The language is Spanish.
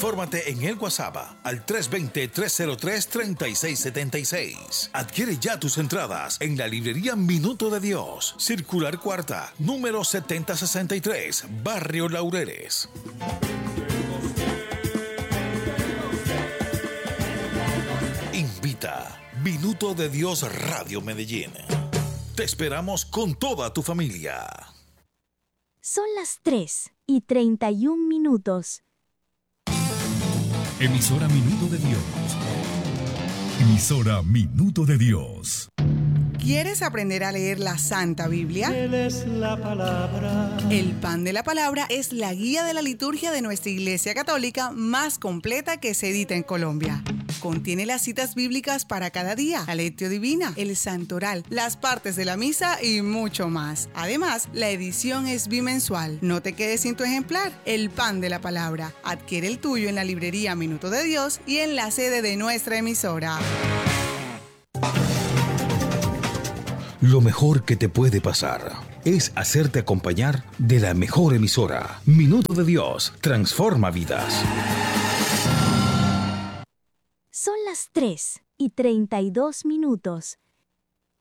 Infórmate en el WhatsApp al 320-303-3676. Adquiere ya tus entradas en la librería Minuto de Dios, Circular Cuarta, número 7063, Barrio Laureles. Invita Minuto de Dios Radio Medellín. Te esperamos con toda tu familia. Son las 3:31. Emisora Minuto de Dios. Emisora Minuto de Dios. ¿Quieres aprender a leer la Santa Biblia? Él es la palabra. El Pan de la Palabra es la guía de la liturgia de nuestra Iglesia Católica más completa que se edita en Colombia. Contiene las citas bíblicas para cada día, la lectio divina, el santoral, las partes de la misa y mucho más. Además, la edición es bimensual. No te quedes sin tu ejemplar. El Pan de la Palabra. Adquiere el tuyo en la librería Minuto de Dios y en la sede de nuestra emisora. Lo mejor que te puede pasar es hacerte acompañar de la mejor emisora. Minuto de Dios transforma vidas. Son las 3:32.